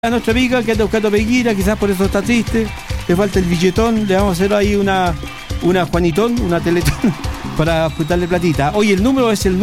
A nuestra amiga que anda buscando peguira, quizás por eso está triste, le falta el billetón, le vamos a hacer ahí una Juanitón, una Teletón para juntarle platita. Hoy el número es el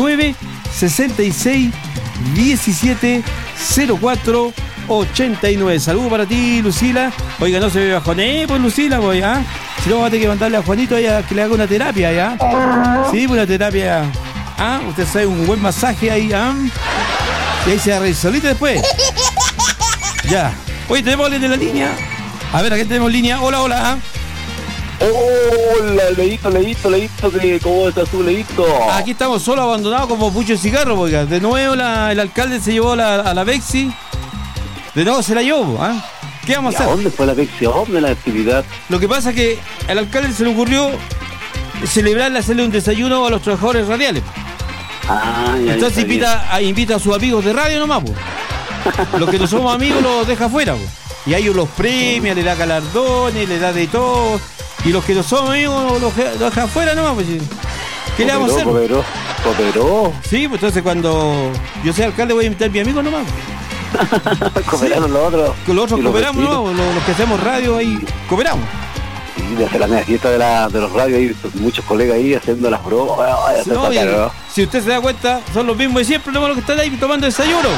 966-1704-89. Saludos para ti, Lucila. Oiga, no se ve bajoné, pues Lucila, pues, ¿ah? Si no, vamos a tener que mandarle a Juanito a que le haga una terapia, ¿ya? Sí, una terapia. ¿Ah? Usted sabe, un buen masaje ahí, ¿ah? Y ahí se va a reír solita después. Ya. Oye, tenemos alguien de la línea. A ver, ¿a quién tenemos línea? Hola, hola. Hola, Leito, ¿cómo estás tú, Leito? Aquí estamos solos, abandonados como pucho de cigarro, porque de nuevo el alcalde se llevó a la Bexi. De nuevo se la llevó, ¿ah? ¿Qué vamos a hacer? ¿A dónde fue la Bexi? ¿A dónde la actividad? Lo que pasa es que al alcalde se le ocurrió celebrarle, hacerle un desayuno a los trabajadores radiales. Ah, ya. Entonces invita a sus amigos de radio nomás, pues. Los que no somos amigos los deja afuera, pues. Y a ellos los premia, le da galardones, le da de todo. Y los que no somos amigos los deja afuera nomás, pues. ¿Qué le vamos a hacer? Cooperó. Sí, pues entonces cuando yo sea alcalde voy a invitar a mi amigo nomás. Cooperaron los otros. Con los otros cooperamos, ¿no? Los que hacemos radio ahí cooperamos. Sí, de hacer la media fiesta de los radios ahí, muchos colegas ahí haciendo las bromas. No, si usted se da cuenta, son los mismos de siempre, los que están ahí tomando desayuno.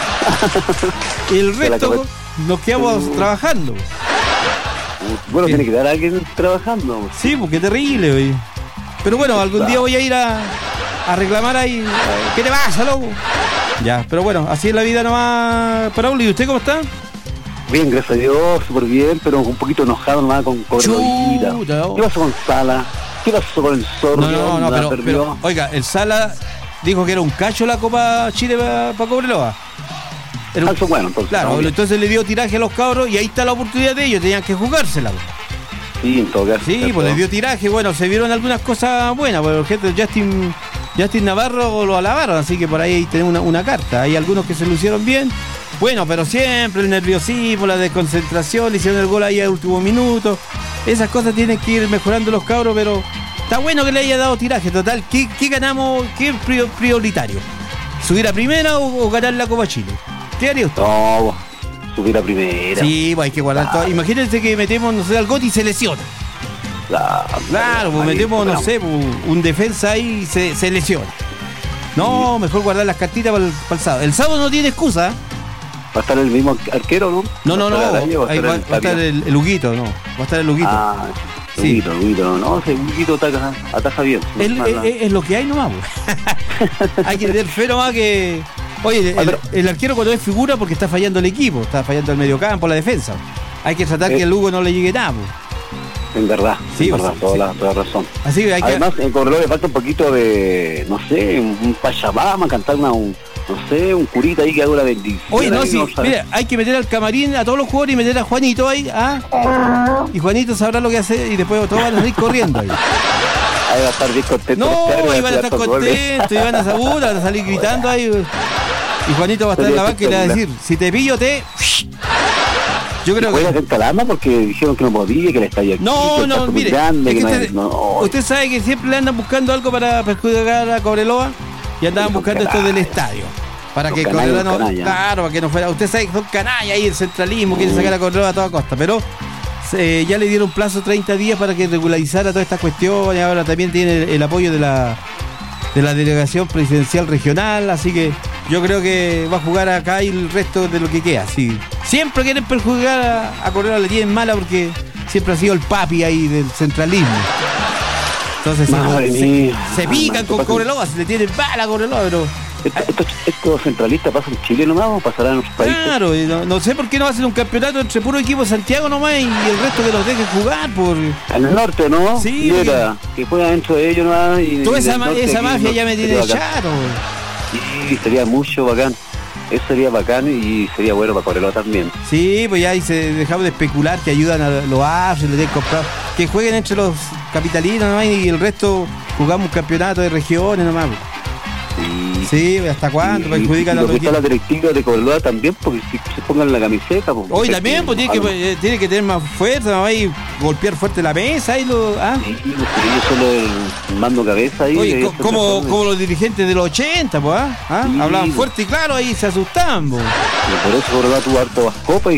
Y el resto nos quedamos trabajando. Bueno, tiene que dar a alguien trabajando. Sí, porque terrible, oye. Pero bueno, algún día voy a ir a reclamar ahí. ¿Qué te pasa, loco? Ya, pero bueno, así es la vida nomás. Paul, ¿y usted cómo está? Bien, gracias a Dios, súper bien, pero un poquito enojado nomás con Cobreloa. ¿Qué pasó con Sala? ¿Qué pasó con el Zorro? No, pero oiga, el Sala dijo que era un cacho la Copa Chile para Cobreloa. Bueno, entonces. Claro, entonces le dio tiraje a los cabros y ahí está la oportunidad de ellos, tenían que jugársela. Sí, en todo caso. Sí, pues les dio tiraje, bueno, se vieron algunas cosas buenas, por ejemplo, Justin Navarro lo alabaron, así que por ahí tenemos una carta. Hay algunos que se lucieron bien, bueno, pero siempre el nerviosismo, la desconcentración, le hicieron el gol ahí al último minuto. Esas cosas tienen que ir mejorando los cabros, pero está bueno que le haya dado tiraje. Total, ¿qué ganamos? ¿Qué es prioritario? ¿Subir a primera o ganar la Copa Chile? ¿Qué haría usted? No, subir a primera. Sí, pues hay que guardar todo. Imagínense que metemos, no sé, al Goti y se lesiona. Claro, pues metemos, no sé, un defensa ahí y se lesiona. No, sí. Mejor guardar las cartitas para el sábado. El sábado no tiene excusa. ¿Va a estar el mismo arquero, no? No. Ahí va a estar el Huguito, ¿no? Va a estar el Huguito. Ah, sí. Huguito, no, ese Huguito ataja bien. Es lo que hay nomás. Hay que tener fe nomás que... Oye, el arquero cuando es figura porque está fallando el equipo, está fallando el mediocampo, la defensa. Hay que tratar que al Hugo no le llegue nada. En verdad, sí, toda razón. Así que además, en Cobreloa le falta un poquito de, no sé, un pachamama, cantar un curita ahí que haga una bendición. Oye, no, sí, mira, hay que meter al camarín a todos los jugadores y meter a Juanito ahí, y Juanito sabrá lo que hace y después todos van a salir corriendo ahí. Ahí va a estar bien contento. No, iban a estar contentos, iban a salir gritando ahí. Y Juanito va a estar en la banca y le va a decir, si te pillo yo creo que... en Calama porque dijeron que no podía, que el estadio aquí, no, mire, grande, usted sabe que siempre le andan buscando algo para perjudicar a Cobreloa y andaban buscando esto del estadio. Para que Cobreloa no... Claro, para que no fuera... Usted sabe que son canallas ahí, el centralismo, quiere sacar a Cobreloa a toda costa, pero... ya le dieron plazo 30 días para que regularizara todas estas cuestiones. Ahora también tiene el apoyo de la delegación presidencial regional, así que yo creo que va a jugar acá y el resto de lo que queda. Sí. Siempre quieren perjudicar a Cobreloa, le tienen mala porque siempre ha sido el papi ahí del centralismo. Entonces se pican con Cobreloa, se le tienen mala a Cobreloa, pero... ¿Estos centralistas pasan en Chile nomás o pasarán en otros países? Claro, no sé por qué no hacen un campeonato entre puro equipo de Santiago nomás y el resto que los dejen jugar por... En el norte, ¿no? Sí. Que juegan dentro de ellos nomás. Toda esa mafia ya me tiene chato. Sí, sería mucho bacán. Eso sería bacán y sería bueno para Cobreloa también. Sí, pues ya ahí se dejamos de especular que ayudan a los afros, les den comprado. Que jueguen entre los capitalinos nomás y el resto jugamos un campeonato de regiones nomás. Sí, ¿hasta cuándo? Perjudican a los equipos. La directiva de Cobreloa también, porque si se pongan la camiseta. Pues, hoy también, pues tiene que tener más fuerza, ahí golpear fuerte la mesa. Sí, yo solo el mando cabeza ahí. Oye, como los dirigentes de los 80, pues, sí, hablaban fuerte y claro, ahí se asustaban, pues. Por eso Cobreloa tuvo harto copas y